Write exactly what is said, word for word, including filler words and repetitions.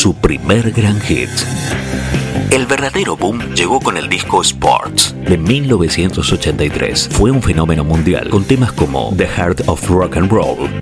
su primer gran hit. El verdadero boom llegó con el disco Sports de mil novecientos ochenta y tres. Fue un fenómeno mundial con temas como The Heart of Rock and Roll,